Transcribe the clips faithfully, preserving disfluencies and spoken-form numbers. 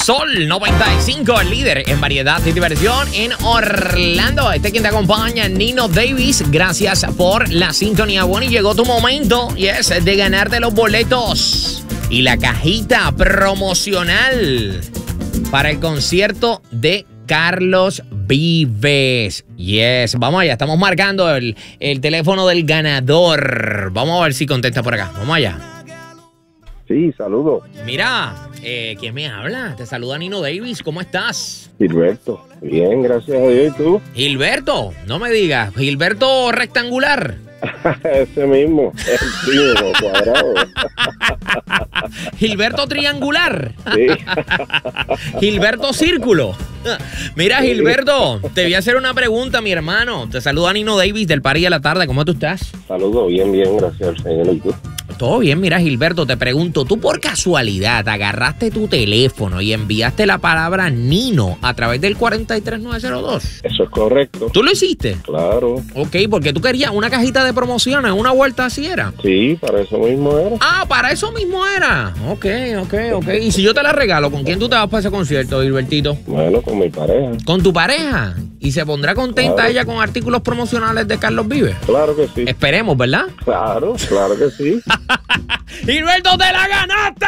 Sol noventa y cinco, el líder en variedad y diversión en Orlando. Este quien te acompaña, Nino Davis. Gracias por la sintonía. Bueno, y llegó tu momento, yes, de ganarte los boletos y la cajita promocional para el concierto de Carlos Vives. Yes, vamos allá. Estamos marcando el, el teléfono del ganador. Vamos a ver si contesta por acá. Vamos allá. Sí, saludos. Mira, eh, ¿quién me habla? Te saluda Nino Davis. ¿Cómo estás? Gilberto. Bien, gracias a Dios. ¿Y tú? Gilberto, no me digas. Gilberto rectangular. Ese mismo, el tío cuadrado. Gilberto triangular. Sí. Gilberto círculo. Mira, Gilberto, te voy a hacer una pregunta, mi hermano. Te saluda Nino Davis del Party de la Tarde. ¿Cómo tú estás? Saludos, bien, bien, gracias al Señor. ¿Y tú? Todo bien, mira, Gilberto, te pregunto, ¿tú por casualidad agarraste tu teléfono y enviaste la palabra Nino a través del cuatro tres nueve cero dos? Eso es correcto. ¿Tú lo hiciste? Claro. Ok, porque tú querías una cajita de promociones, una vuelta así era. Sí, para eso mismo era. Ah, para eso mismo era. Ok, ok, ok. Y si yo te la regalo, ¿con quién tú te vas para ese concierto, Gilbertito? Bueno, con mi pareja. ¿Con tu pareja? ¿Y se pondrá contenta Claro. ella con artículos promocionales de Carlos Vives? Claro que sí. Esperemos, ¿verdad? Claro, claro que sí. ¡Gilberto, te la ganaste!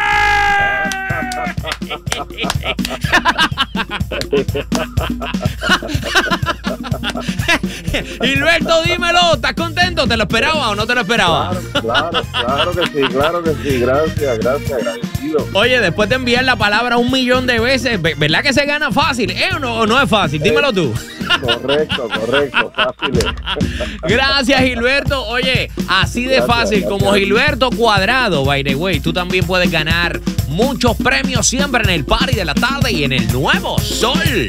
Gilberto, dímelo, ¿estás contento? ¿Te lo esperaba o no te lo esperaba? Claro, claro, claro que sí, claro que sí. Gracias, gracias, agradecido. Oye, después de enviar la palabra un millón de veces, ¿verdad que se gana fácil? ¿Eh o no, o no es fácil? Dímelo tú. Correcto, correcto, fácil. Gracias, Gilberto. Oye, así de Gracias, fácil gracias. como Gilberto Cuadrado, by the way, tú también puedes ganar muchos premios siempre en el Party de la Tarde y en el Nuevo Sol.